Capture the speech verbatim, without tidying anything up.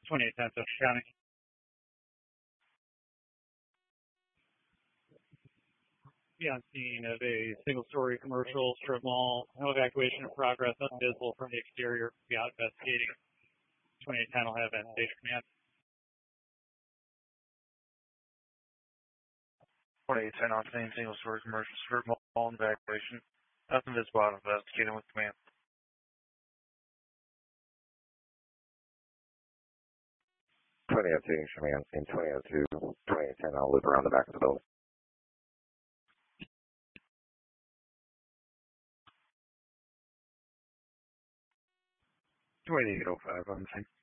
twenty-eight ten, Suffolk County. Be on scene of a single-story commercial strip mall. No evacuation in progress. Nothing visible from the exterior. Be out investigating. twenty-eight ten will have an station command. twenty-eight ten on scene, single-story commercial strip mall evacuation. Nothing visible out of investigating with command. twenty oh two, show me on scene twenty oh two, twenty-eight ten, I'll loop around the back of the building. twenty-eight oh five on scene.